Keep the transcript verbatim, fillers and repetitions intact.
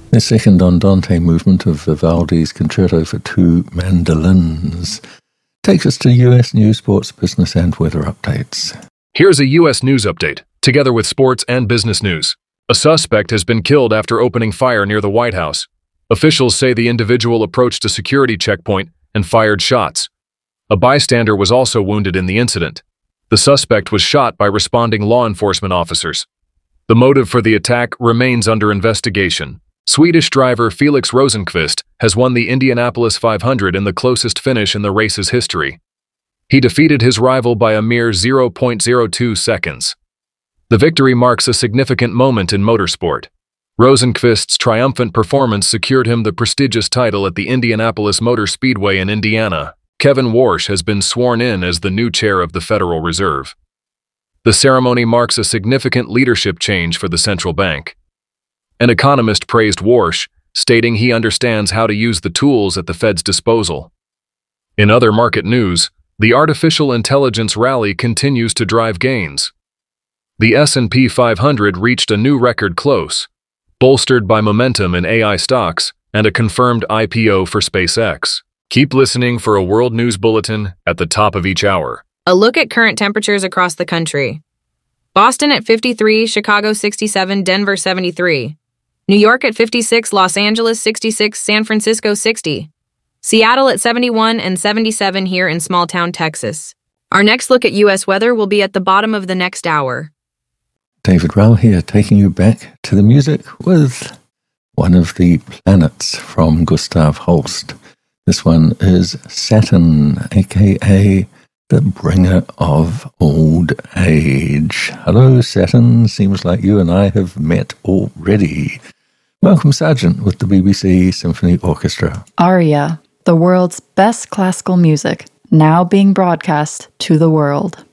The second andante movement of Vivaldi's Concerto for Two Mandolins takes us to U S news, sports, business, and weather updates. Here's a U S news update, together with sports and business news. A suspect has been killed after opening fire near the White House. Officials say the individual approached a security checkpoint and fired shots. A bystander was also wounded in the incident. The suspect was shot by responding law enforcement officers. The motive for the attack remains under investigation. Swedish driver Felix Rosenqvist has won the Indianapolis five hundred in the closest finish in the race's history. He defeated his rival by a mere zero point zero two seconds. The victory marks a significant moment in motorsport. Rosenqvist's triumphant performance secured him the prestigious title at the Indianapolis Motor Speedway in Indiana. Kevin Warsh has been sworn in as the new chair of the Federal Reserve. The ceremony marks a significant leadership change for the central bank. An economist praised Warsh, stating he understands how to use the tools at the Fed's disposal. In other market news, the artificial intelligence rally continues to drive gains. The S and P five hundred reached a new record close, bolstered by momentum in A I stocks and a confirmed I P O for SpaceX. Keep listening for a world news bulletin at the top of each hour. A look at current temperatures across the country. Boston at fifty-three, Chicago sixty-seven, Denver seventy-three. New York at fifty-six, Los Angeles sixty-six, San Francisco sixty. Seattle at seventy-one and seventy-seven here in small town Texas. Our next look at U S weather will be at the bottom of the next hour. David Rowell here, taking you back to the music with one of the planets from Gustav Holst. This one is Saturn, aka the bringer of old age. Hello, Saturn. Seems like you and I have met already. Welcome, Sargent, with the B B C Symphony Orchestra. Aria, the world's best classical music, now being broadcast to the world.